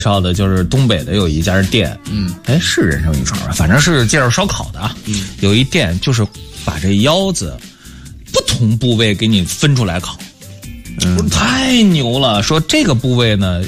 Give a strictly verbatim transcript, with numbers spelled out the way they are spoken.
绍的就是东北的有一家店，嗯，哎，是人生一串吧，反正是介绍烧烤的啊。嗯，有一店就是把这腰子不同部位给你分出来烤，嗯，太牛了。说这个部位呢，